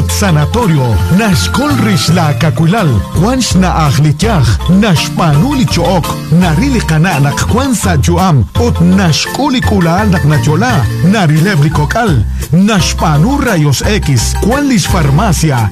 sanatorio, nashkol rish la kakulal, kwans na akhlityach, nashpanuli chook, narili kana nakwansa juam, ut nashkuli kulal naknachola, narilebri kokal, nashpanu rayos X, kwalish farmacia,